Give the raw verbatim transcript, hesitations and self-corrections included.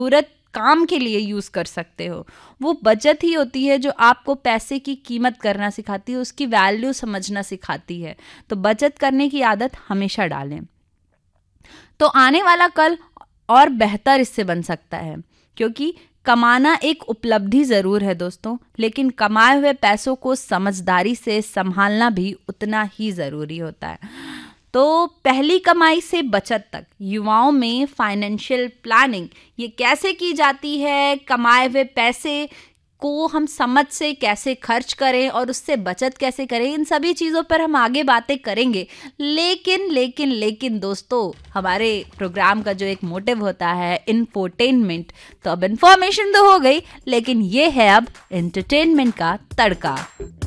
ज़रूरत काम के लिए यूज़ कर सकते हो। वो बचत ही होती है जो आपको पैसे की कीमत करना सिखाती है, उसकी वैल्यू समझना सिखाती है। तो बचत करने की आदत हमेशा डालें। तो आने वाला कल और बेहतर इससे बन सकता है, क्योंकि कमाना एक उपलब्धि ज़रूर है दोस्तों, लेकिन कमाए हुए पैसों को समझदारी से संभालना भी उतना ही ज़रूरी होता है। तो पहली कमाई से बचत तक युवाओं में फाइनेंशियल प्लानिंग ये कैसे की जाती है, कमाए हुए पैसे को हम समझ से कैसे खर्च करें और उससे बचत कैसे करें, इन सभी चीज़ों पर हम आगे बातें करेंगे। लेकिन लेकिन लेकिन दोस्तों, हमारे प्रोग्राम का जो एक मोटिव होता है इंफोटेनमेंट, तो अब इंफॉर्मेशन तो हो गई, लेकिन ये है अब एंटरटेनमेंट का तड़का।